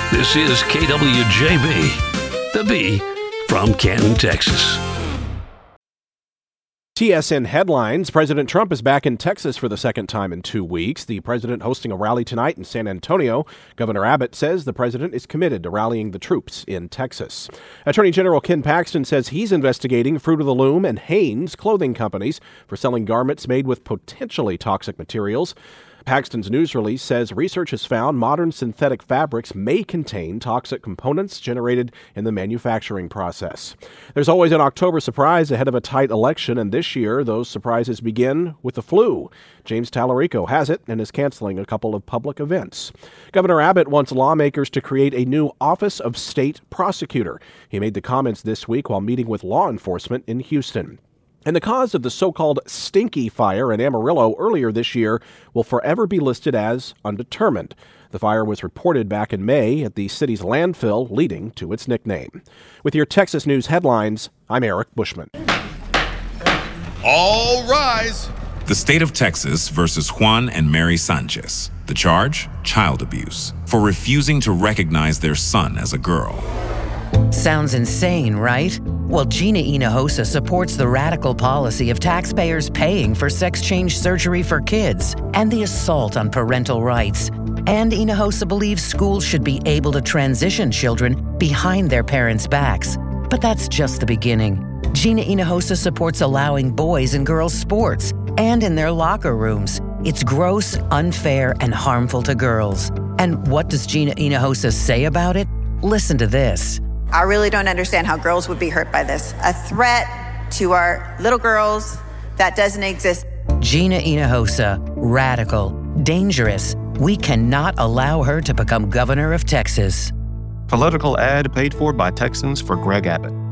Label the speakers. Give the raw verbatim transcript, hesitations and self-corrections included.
Speaker 1: This is K W J B, the B from Canton, Texas.
Speaker 2: T S N headlines. President Trump is back in Texas for the second time in two weeks. The president hosting a rally tonight in San Antonio. Governor Abbott says the president is committed to rallying the troops in Texas. Attorney General Ken Paxton says he's investigating Fruit of the Loom and Hanes clothing companies for selling garments made with potentially toxic materials. Paxton's news release says research has found modern synthetic fabrics may contain toxic components generated in the manufacturing process. There's always an October surprise ahead of a tight election, and this year those surprises begin with the flu. James Tallarico has it and is canceling a couple of public events. Governor Abbott wants lawmakers to create a new Office of State Prosecutor. He made the comments this week while meeting with law enforcement in Houston. And the cause of the so-called Stinky Fire in Amarillo earlier this year will forever be listed as undetermined. The fire was reported back in May at the city's landfill, leading to its nickname. With your Texas News headlines, I'm Eric Bushman.
Speaker 3: All rise.
Speaker 4: The state of Texas versus Juan and Mary Sanchez. The charge? Child abuse. For refusing to recognize their son as a girl.
Speaker 5: Sounds insane, right? Well, Gina Hinojosa supports the radical policy of taxpayers paying for sex change surgery for kids and the assault on parental rights. And Hinojosa believes schools should be able to transition children behind their parents' backs. But that's just the beginning. Gina Hinojosa supports allowing boys and girls sports and in their locker rooms. It's gross, unfair, and harmful to girls. And what does Gina Hinojosa say about it? Listen to this.
Speaker 6: I really don't understand how girls would be hurt by this. A threat to our little girls that doesn't exist.
Speaker 5: Gina Hinojosa, radical, dangerous. We cannot allow her to become governor of Texas.
Speaker 7: Political ad paid for by Texans for Greg Abbott.